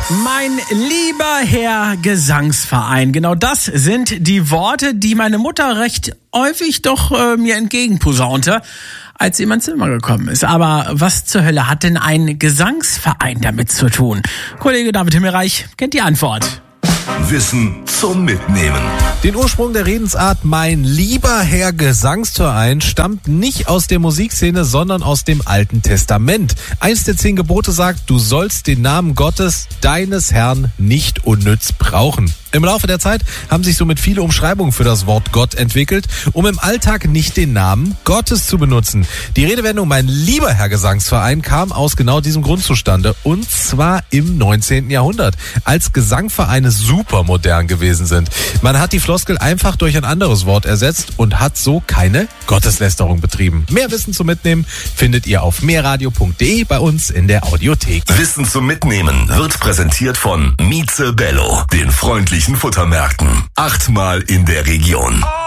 Mein lieber Herr Gesangsverein, genau das sind die Worte, die meine Mutter recht häufig doch mir entgegenposaunte, als sie in mein Zimmer gekommen ist. Aber was zur Hölle hat denn ein Gesangsverein damit zu tun? Kollege David Himmelreich kennt die Antwort. Wissen zum Mitnehmen. Den Ursprung der Redensart "Mein lieber Herr Gesangsverein" stammt nicht aus der Musikszene, sondern aus dem Alten Testament. Eins der 10 Gebote sagt, du sollst den Namen Gottes, deines Herrn, nicht unnütz brauchen. Im Laufe der Zeit haben sich somit viele Umschreibungen für das Wort Gott entwickelt, um im Alltag nicht den Namen Gottes zu benutzen. Die Redewendung "Mein lieber Herr Gesangsverein" kam aus genau diesem Grund zustande, und zwar im 19. Jahrhundert, als Gesangvereine super modern gewesen sind. Man hat die Floskel einfach durch ein anderes Wort ersetzt und hat so keine Gotteslästerung betrieben. Mehr Wissen zum Mitnehmen findet ihr auf mehrradio.de bei uns in der Audiothek. Wissen zum Mitnehmen wird präsentiert von Mieze Bello, den freundlichen Futtermärkten. 8-mal in der Region.